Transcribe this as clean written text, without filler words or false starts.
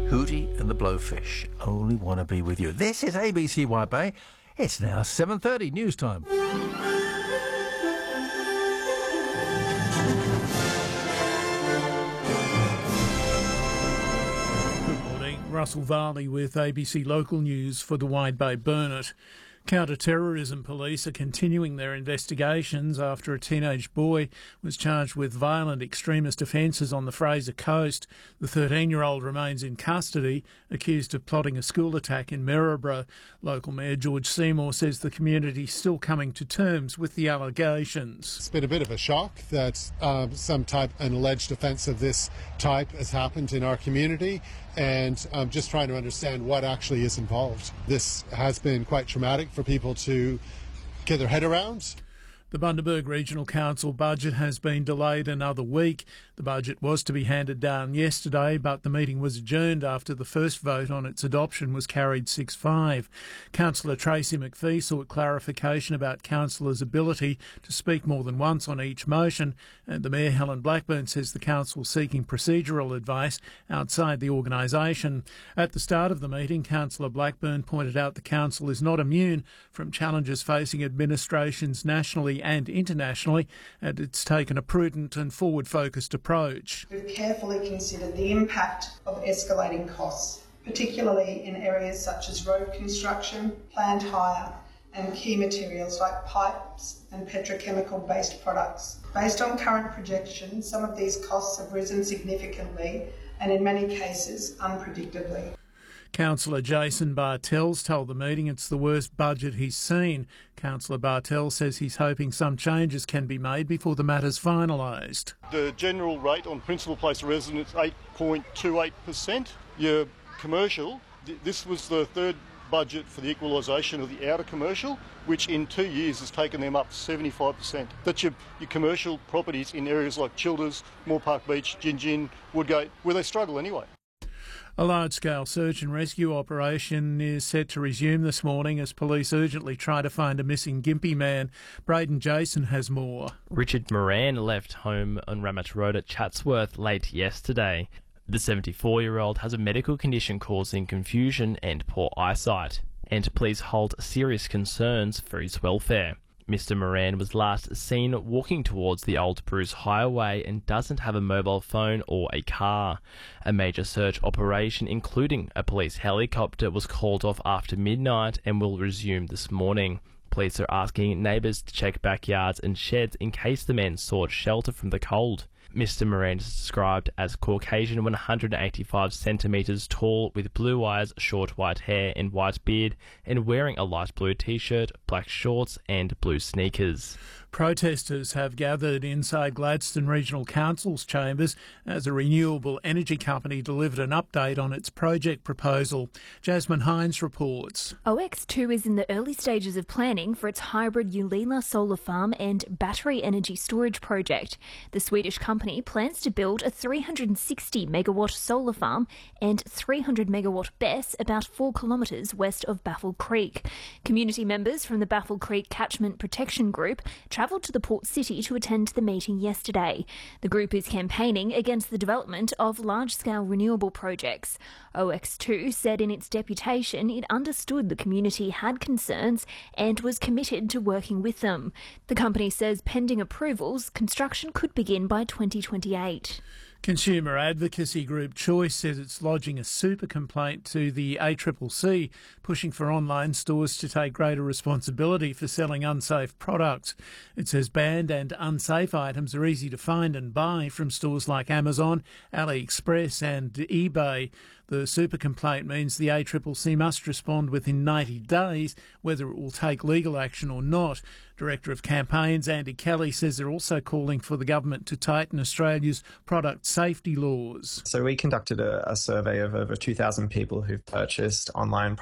Hootie and the Blowfish, Only Wanna Be With You. This is ABC White Bay. It's now 7:30 news time. Russell Varley with ABC Local News for the Wide Bay Burnett. Counter-terrorism police are continuing their investigations after a teenage boy was charged with violent extremist offences on the Fraser Coast. The 13-year-old remains in custody, accused of plotting a school attack in Maryborough. Local Mayor George Seymour says the community is still coming to terms with the allegations. It's been a bit of a shock that some type, an alleged offence of this type has happened in our community, and I'm just trying to understand what actually is involved. This has been quite traumatic for people to get their head around. The Bundaberg Regional Council budget has been delayed another week. The budget was to be handed down yesterday, but the meeting was adjourned after the first vote on its adoption was carried 6-5. Councillor Tracy McPhee sought clarification about councillors' ability to speak more than once on each motion, and the Mayor, Helen Blackburn, says the council is seeking procedural advice outside the organisation. At the start of the meeting, Councillor Blackburn pointed out the council is not immune from challenges facing administrations nationally and internationally, and it's taken a prudent and forward-focused approach. We've carefully considered the impact of escalating costs, particularly in areas such as road construction, plant hire, and key materials like pipes and petrochemical-based products. Based on current projections, some of these costs have risen significantly and in many cases unpredictably. Councillor Jason Bartels told the meeting it's the worst budget he's seen. Councillor Bartels says he's hoping some changes can be made before the matter's finalised. The general rate on principal place of residence 8.28%. Your commercial, this was the third budget for the equalisation of the outer commercial, which in 2 years has taken them up 75%. That's your commercial properties in areas like Childers, Moore Park Beach, Gin Gin, Woodgate, where they struggle anyway. A large-scale search and rescue operation is set to resume this morning as police urgently try to find a missing Gympie man. Braden Jason has more. Richard Moran left home on Ramat Road at Chatsworth late yesterday. The 74-year-old has a medical condition causing confusion and poor eyesight, and police hold serious concerns for his welfare. Mr. Moran was last seen walking towards the Old Bruce Highway and doesn't have a mobile phone or a car. A major search operation, including a police helicopter, was called off after midnight and will resume this morning. Police are asking neighbours to check backyards and sheds in case the men sought shelter from the cold. Mr. Moran is described as Caucasian, 185 centimetres tall, with blue eyes, short white hair and white beard, and wearing a light blue t-shirt, black shorts and blue sneakers. Protesters have gathered inside Gladstone Regional Council's chambers as a renewable energy company delivered an update on its project proposal. Jasmine Hines reports. OX2 is in the early stages of planning for its hybrid Ulila solar farm and battery energy storage project. The Swedish company plans to build a 360 megawatt solar farm and 300 megawatt BESS about 4 kilometres west of Baffle Creek. Community members from the Baffle Creek Catchment Protection Group travelled to the port city to attend the meeting yesterday. The group is campaigning against the development of large-scale renewable projects. OX2 said in its deputation it understood the community had concerns and was committed to working with them. The company says pending approvals, construction could begin by 2028. Consumer advocacy group Choice says it's lodging a super complaint to the ACCC, pushing for online stores to take greater responsibility for selling unsafe products. It says banned and unsafe items are easy to find and buy from stores like Amazon, AliExpress and eBay. The super complaint means the ACCC must respond within 90 days, whether it will take legal action or not. Director of Campaigns Andy Kelly says they're also calling for the government to tighten Australia's product safety laws. So we conducted a survey of over 2,000 people who've purchased online